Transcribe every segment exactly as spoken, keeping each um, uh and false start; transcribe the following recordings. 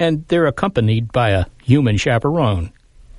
and they're accompanied by a human chaperone.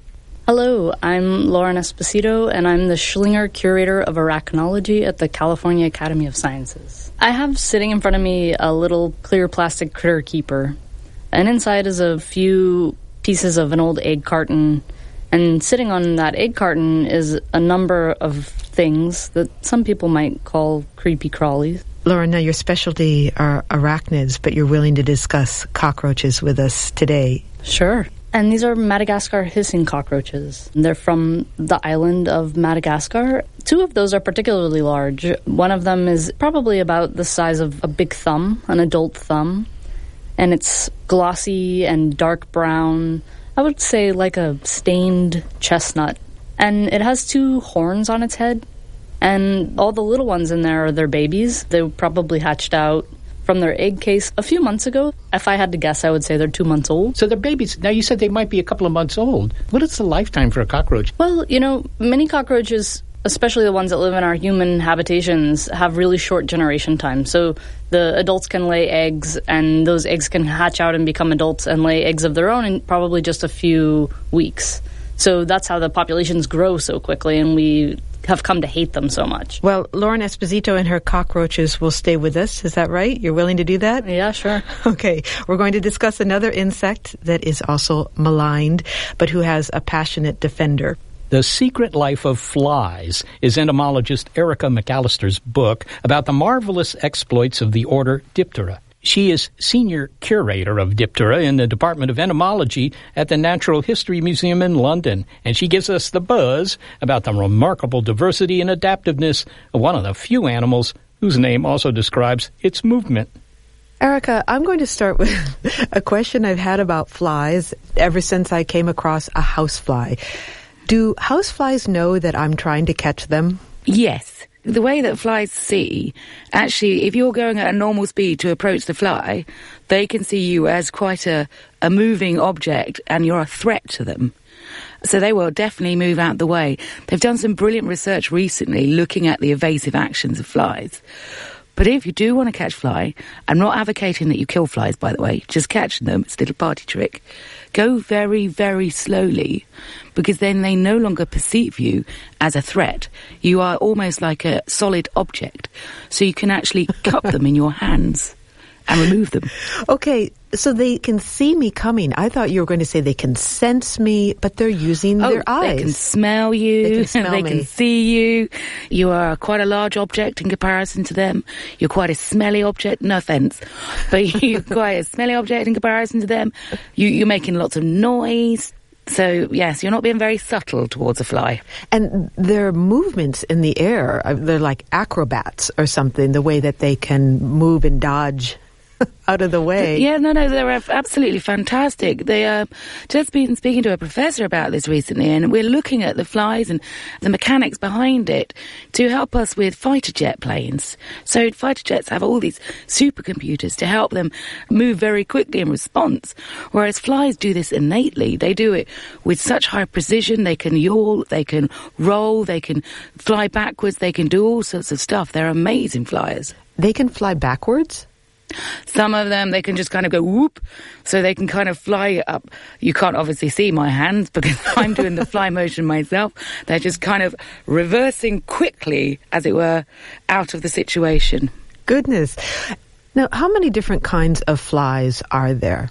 Hello, I'm Lauren Esposito, and I'm the Schlinger Curator of Arachnology at the California Academy of Sciences. I have sitting in front of me a little clear plastic critter keeper, and inside is a few pieces of an old egg carton, and sitting on that egg carton is a number of things that some people might call creepy crawlies. Lauren, now your specialty are arachnids, but you're willing to discuss cockroaches with us today. Sure. And these are Madagascar hissing cockroaches. They're from the island of Madagascar. Two of those are particularly large. One of them is probably about the size of a big thumb, an adult thumb. And it's glossy and dark brown. I would say like a stained chestnut. And it has two horns on its head. And all the little ones in there are their babies. They probably hatched out from their egg case a few months ago. If I had to guess, I would say they're two months old. So they're babies. Now, you said they might be a couple of months old. What is the lifetime for a cockroach? Well, you know, many cockroaches, especially the ones that live in our human habitations, have really short generation time. So the adults can lay eggs, and those eggs can hatch out and become adults and lay eggs of their own in probably just a few weeks. So that's how the populations grow so quickly, and we have come to hate them so much. Well, Lauren Esposito and her cockroaches will stay with us. Is that right? You're willing to do that? Yeah, sure. Okay. We're going to discuss another insect that is also maligned, but who has a passionate defender. The Secret Life of Flies is entomologist Erica McAllister's book about the marvelous exploits of the order Diptera. She is senior curator of Diptera in the Department of Entomology at the Natural History Museum in London, and she gives us the buzz about the remarkable diversity and adaptiveness of one of the few animals whose name also describes its movement. Erica, I'm going to start with a question I've had about flies ever since I came across a housefly. Do houseflies know that I'm trying to catch them? Yes. The way that flies see, actually, if you're going at a normal speed to approach the fly, they can see you as quite a, a moving object, and you're a threat to them. So they will definitely move out the way. They've done some brilliant research recently looking at the evasive actions of flies. But if you do want to catch fly, I'm not advocating that you kill flies, by the way, just catching them, it's a little party trick. Go very, very slowly, because then they no longer perceive you as a threat. You are almost like a solid object, so you can actually cup them in your hands and remove them. Okay, so they can see me coming. I thought you were going to say they can sense me, but they're using oh, their eyes. They can smell you. They can smell they me. can see you. You are quite a large object in comparison to them. You're quite a smelly object. No offence, but you're quite a smelly object in comparison to them. You, you're making lots of noise. So, yes, you're not being very subtle towards a fly. And their movements in the air, they're like acrobats or something, the way that they can move and dodge out of the way. Yeah, no, no, they're absolutely fantastic. They uh, just been speaking to a professor about this recently, and we're looking at the flies and the mechanics behind it to help us with fighter jet planes. So fighter jets have all these supercomputers to help them move very quickly in response, whereas flies do this innately. They do it with such high precision. They can yaw, they can roll, they can fly backwards, they can do all sorts of stuff. They're amazing flyers. They can fly backwards? Some of them, they can just kind of go whoop, so they can kind of fly up. You can't obviously see my hands because I'm doing the fly motion myself. They're just kind of reversing quickly, as it were, out of the situation. Goodness. Now, how many different kinds of flies are there?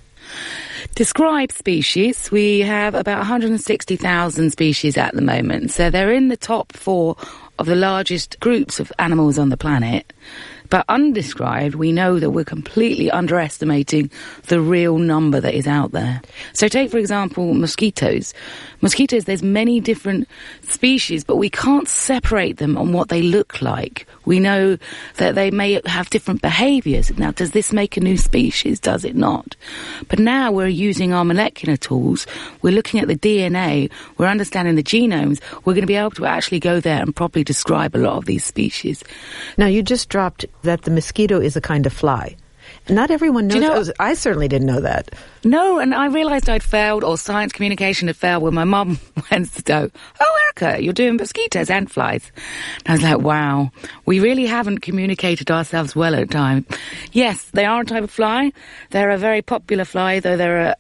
Described species, we have about one hundred sixty thousand species at the moment. So they're in the top four of the largest groups of animals on the planet. But undescribed, we know that we're completely underestimating the real number that is out there. So take, for example, mosquitoes. Mosquitoes, there's many different species, but we can't separate them on what they look like. We know that they may have different behaviours. Now, does this make a new species? Does it not? But now we're using our molecular tools. We're looking at the D N A. We're understanding the genomes. We're going to be able to actually go there and properly describe a lot of these species. Now, you just dropped that the mosquito is a kind of fly. Not everyone knows. Do you know, that. I certainly didn't know that. No, and I realised I'd failed, or science communication had failed, when my mum went to go, "Oh, Erica, you're doing mosquitoes and flies." And I was like, wow, we really haven't communicated ourselves well at a time. Yes, they are a type of fly. They're a very popular fly, though they're a,